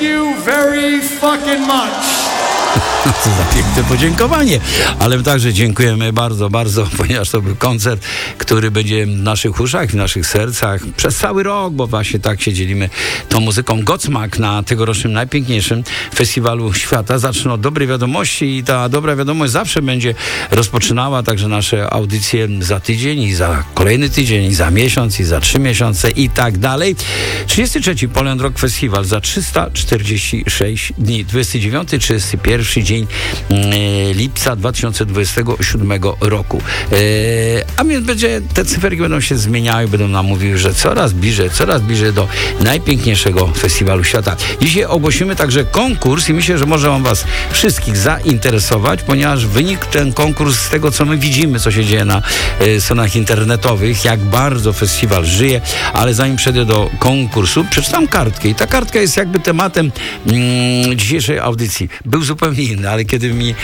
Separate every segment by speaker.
Speaker 1: you very fucking much.
Speaker 2: Co za piękne podziękowanie. Ale także dziękujemy bardzo, bardzo, ponieważ to był koncert, który będzie w naszych uszach, w naszych sercach przez cały rok, bo właśnie tak się dzielimy tą muzyką. Godsmack na tegorocznym najpiękniejszym festiwalu świata zacznie od dobrej wiadomości i ta dobra wiadomość zawsze będzie rozpoczynała także nasze audycje za tydzień i za kolejny tydzień i za miesiąc i za 3 miesiące i tak dalej. 33. Poland Rock Festival za 346 dni. 29-31 dzień lipca 2027 roku. A więc te cyferki będą się zmieniały, będą nam mówiły, że coraz bliżej do najpiękniejszego festiwalu świata. Dzisiaj ogłosimy także konkurs i myślę, że może on was wszystkich zainteresować, ponieważ wynik ten konkurs z tego, co my widzimy, co się dzieje na stronach internetowych, jak bardzo festiwal żyje, ale zanim przejdę do konkursu, przeczytam kartkę i ta kartka jest jakby tematem dzisiejszej audycji. Był zupełnie inny, ale kiedy mi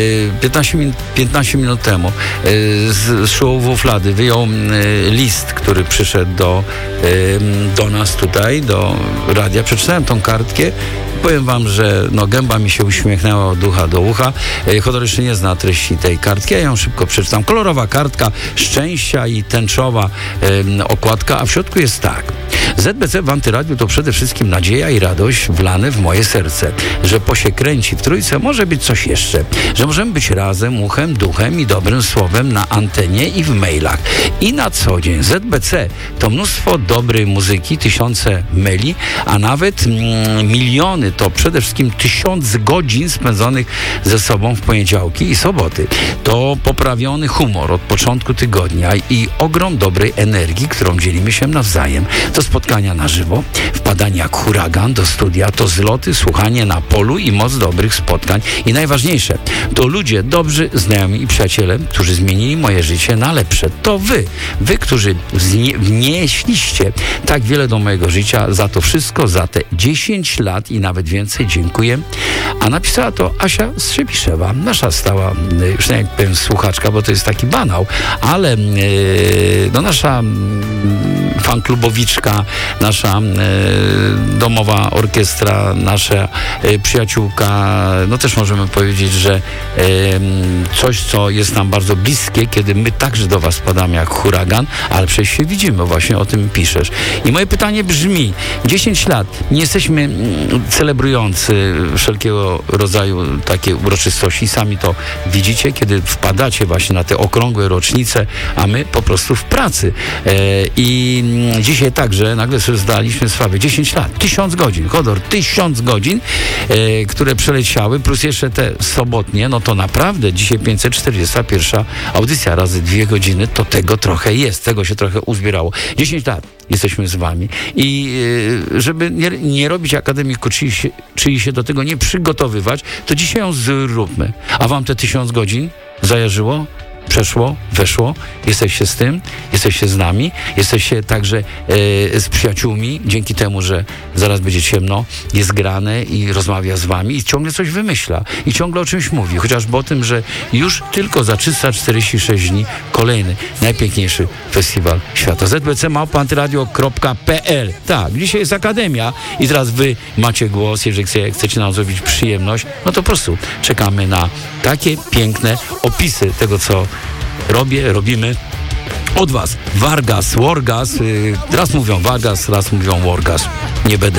Speaker 2: 15 minut temu z Show Flady wyjął list, który przyszedł do nas tutaj, do radia, przeczytałem tą kartkę. Powiem wam, że gęba mi się uśmiechnęła od ucha do ucha. Chodor jeszcze nie zna treści tej kartki, ja ją szybko przeczytam. Kolorowa kartka szczęścia i tęczowa okładka, a w środku jest tak. ZBC w Antyradiu to przede wszystkim nadzieja i radość wlane w moje serce, że po się kręci w trójce może być coś jeszcze, że możemy być razem, uchem, duchem i dobrym słowem na antenie i w mailach. I na co dzień. ZBC to mnóstwo dobrej muzyki, tysiące maili, a nawet miliony, to przede wszystkim 1000 godzin spędzonych ze sobą w poniedziałki i soboty. To poprawiony humor od początku tygodnia i ogrom dobrej energii, którą dzielimy się nawzajem. To spotkania na żywo, wpadanie jak huragan do studia, to zloty, słuchanie na polu i moc dobrych spotkań. I najważniejsze, to ludzie dobrzy, znajomi i przyjaciele, którzy zmienili moje życie na lepsze. To wy, którzy wnieśliście tak wiele do mojego życia, za to wszystko, za te 10 lat i nawet więcej dziękuję. A napisała to Asia Strzebiszewa, nasza stała, już nie powiem słuchaczka, bo to jest taki banał, ale nasza fanklubowiczka, nasza domowa orkiestra, nasza przyjaciółka, też możemy powiedzieć, że coś, co jest nam bardzo bliskie, kiedy my także do was padamy jak huragan, ale przecież się widzimy, właśnie o tym piszesz. I moje pytanie brzmi, 10 lat, nie jesteśmy celebrujący wszelkiego rodzaju takie uroczystości, sami to widzicie, kiedy wpadacie właśnie na te okrągłe rocznice, a my po prostu w pracy. I dzisiaj także nagle sobie zdaliśmy sprawę, 10 lat, 1000 godzin, Chodor, 1000 godzin, które przeleciały, plus jeszcze te sobotnie, to naprawdę dzisiaj 541 audycja razy 2 godziny, to tego trochę jest, tego się trochę uzbierało. 10 lat jesteśmy z wami i żeby nie robić akademiku, czyli się do tego nie przygotowywać, to dzisiaj ją zróbmy. A wam te 1000 godzin zajarzyło? Przeszło, weszło, jesteście z tym, jesteście z nami, jesteście także z przyjaciółmi, dzięki temu, że zaraz będzie ciemno, jest grane i rozmawia z wami i ciągle coś wymyśla i ciągle o czymś mówi, chociażby o tym, że już tylko za 346 dni kolejny, najpiękniejszy festiwal świata. zbc@antyradio.pl. Tak, dzisiaj jest Akademia i teraz wy macie głos, jeżeli chcecie nam zrobić przyjemność, to po prostu czekamy na takie piękne opisy tego, co robimy od was. Wargas, Wargas, raz mówią Wargas, raz mówią Wargas. Nie będę